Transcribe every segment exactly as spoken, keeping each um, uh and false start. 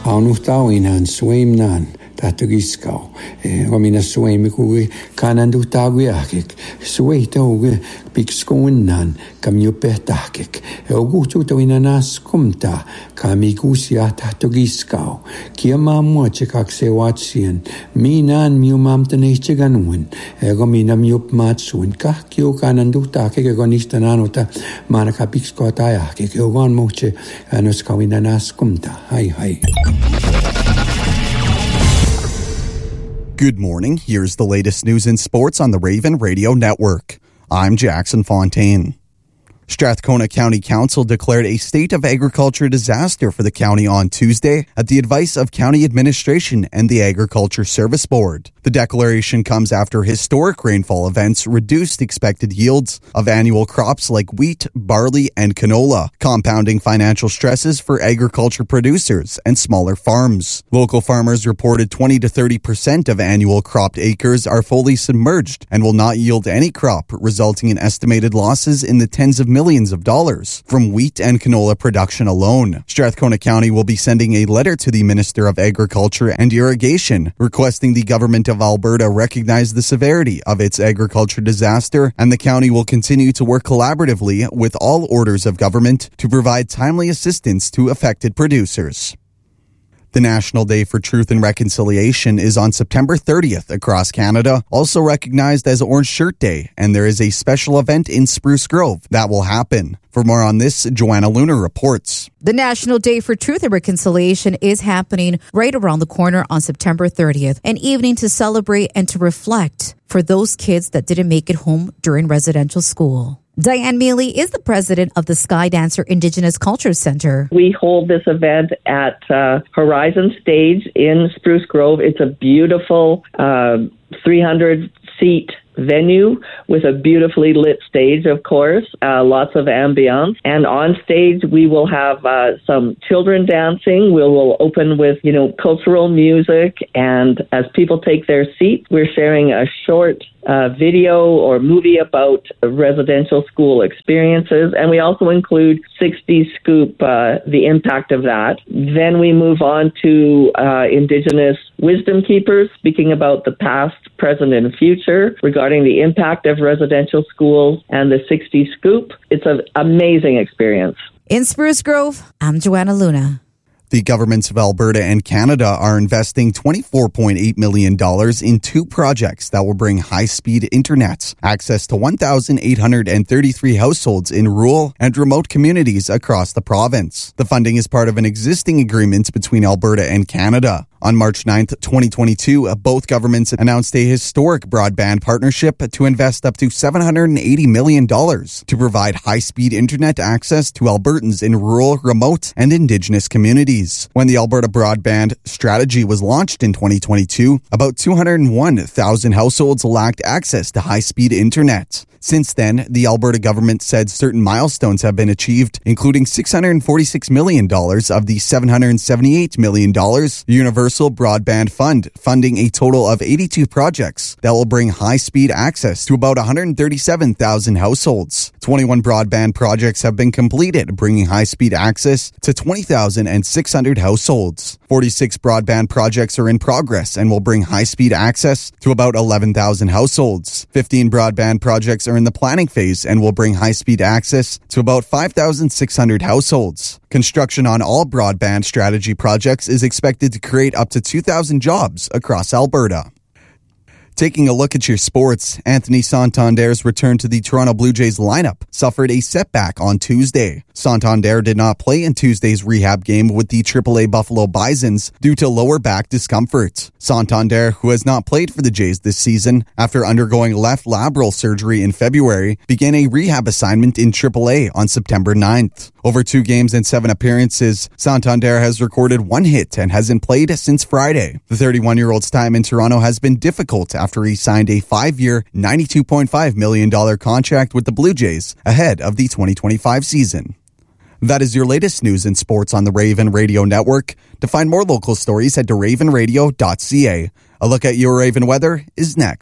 Aunuhtauinan suimnan tahtogiskau. Romina suimikui kananduhtaguiakik. Suitauge pikskuinnan kamjupehtakik. Ogututauinanas kumta kamigusia tahtogiskau. Kiama muachikak sewatsien. Minan miumamtaneichiganuin. Romina miupmatsuin kahkio kananduhtakik egonistananota manakapikskotajakik. Ogon moche anuskauinanas kumta. Hai hai. Good morning. Here's the latest news in sports on the Raven Radio Network. I'm Jackson Fontaine. Strathcona County Council declared a state of agriculture disaster for the county on Tuesday at the advice of county administration and the Agriculture Service Board. The declaration comes after historic rainfall events reduced expected yields of annual crops like wheat, barley, and canola, compounding financial stresses for agriculture producers and smaller farms. Local farmers reported twenty to thirty percent of annual cropped acres are fully submerged and will not yield any crop, resulting in estimated losses in the tens of millions of dollars from wheat and canola production alone. Strathcona County will be sending a letter to the Minister of Agriculture and Irrigation requesting the government of Alberta recognize the severity of its agriculture disaster, and the county will continue to work collaboratively with all orders of government to provide timely assistance to affected producers. The National Day for Truth and Reconciliation is on September thirtieth across Canada, also recognized as Orange Shirt Day, and there is a special event in Spruce Grove that will happen. For more on this, Joanna Luna reports. The National Day for Truth and Reconciliation is happening right around the corner on September thirtieth, an evening to celebrate and to reflect for those kids that didn't make it home during residential school. Diane Mealy is the president of the Sky Dancer Indigenous Culture Center. We hold this event at uh, Horizon Stage in Spruce Grove. It's a beautiful uh, three hundred seat venue with a beautifully lit stage, of course, uh, lots of ambiance. And on stage, we will have uh, some children dancing. We will open with, you know, cultural music. And as people take their seats, we're sharing a short uh, video or movie about residential school experiences. And we also include sixty Scoop, uh, the impact of that. Then we move on to uh, Indigenous wisdom keepers, speaking about the past, present, and future regarding the impact of residential schools and the sixty Scoop. It's an amazing experience. In Spruce Grove, I'm Joanna Luna. The governments of Alberta and Canada are investing twenty-four point eight million dollars in two projects that will bring high-speed internet access to one thousand eight hundred thirty-three households in rural and remote communities across the province. The funding is part of an existing agreement between Alberta and Canada. On March ninth, twenty twenty-two, both governments announced a historic broadband partnership to invest up to seven hundred eighty million dollars to provide high-speed internet access to Albertans in rural, remote, and Indigenous communities. When the Alberta Broadband Strategy was launched in twenty twenty-two, about two hundred one thousand households lacked access to high-speed internet. Since then, the Alberta government said certain milestones have been achieved, including six hundred forty-six million dollars of the seven hundred seventy-eight million dollars Universal Broadband Fund, funding a total of eighty-two projects that will bring high-speed access to about one hundred thirty-seven thousand households. twenty-one broadband projects have been completed, bringing high-speed access to twenty thousand six hundred households. forty-six broadband projects are in progress and will bring high-speed access to about eleven thousand households. fifteen broadband projects are in the planning phase and will bring high-speed access to about five thousand six hundred households. Construction on all broadband strategy projects is expected to create up to two thousand jobs across Alberta. Taking a look at your sports, Anthony Santander's return to the Toronto Blue Jays lineup suffered a setback on Tuesday. Santander did not play in Tuesday's rehab game with the triple A Buffalo Bisons due to lower back discomfort. Santander, who has not played for the Jays this season after undergoing left labral surgery in February, began a rehab assignment in triple A on September ninth. Over two games and seven appearances, Santander has recorded one hit and hasn't played since Friday. The thirty-one-year-old's time in Toronto has been difficult after he signed a five-year, ninety-two point five million dollars contract with the Blue Jays ahead of the twenty twenty-five season. That is your latest news and sports on the Raven Radio Network. To find more local stories, head to raven radio dot c a. A look at your Raven weather is next.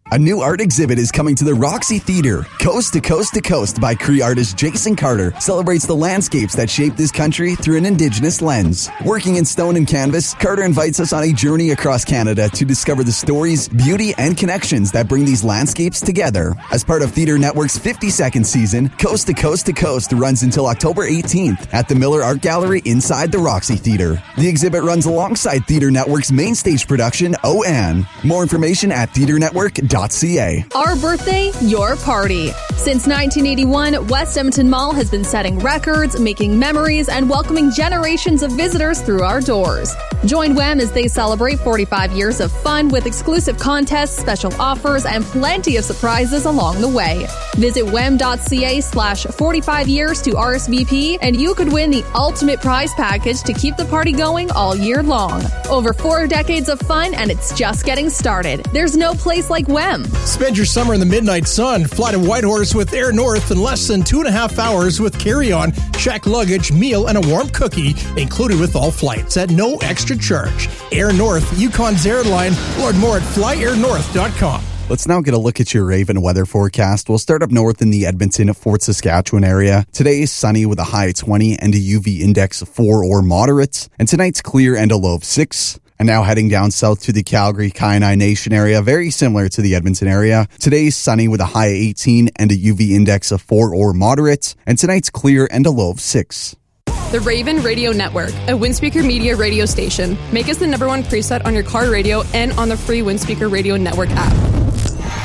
A new art exhibit is coming to the Roxy Theatre. Coast to Coast to Coast by Cree artist Jason Carter celebrates the landscapes that shape this country through an Indigenous lens. Working in stone and canvas, Carter invites us on a journey across Canada to discover the stories, beauty, and connections that bring these landscapes together. As part of Theatre Network's fifty-second season, Coast to Coast to Coast runs until October eighteenth at the Miller Art Gallery inside the Roxy Theatre. The exhibit runs alongside Theatre Network's main stage production, O N. More information at theatre network dot c a. Our birthday, your party. Since nineteen eighty-one, West Edmonton Mall has been setting records, making memories, and welcoming generations of visitors through our doors. Join W E M as they celebrate forty-five years of fun with exclusive contests, special offers, and plenty of surprises along the way. Visit wem.ca slash 45 years to R S V P, and you could win the ultimate prize package to keep the party going all year long. Over four decades of fun, and it's just getting started. There's no place like W E M. Spend your summer in the midnight sun. Fly to Whitehorse with Air North in less than two and a half hours with carry-on, check luggage, meal, and a warm cookie included with all flights at no extra charge. Air North, Yukon's airline. Learn more at fly air north dot com. Let's now get a look at your Raven weather forecast. We'll start up north in the Edmonton, Fort Saskatchewan area. Today is sunny with a high of twenty and a U V index of four or moderate. And tonight's clear and a low of six. And now heading down south to the Calgary, Kainai Nation area, very similar to the Edmonton area. Today's sunny with a high of eighteen and a U V index of four or moderate. And tonight's clear and a low of six. The Raven Radio Network, a Windspeaker Media radio station. Make us the number one preset on your car radio and on the free Windspeaker Radio Network app.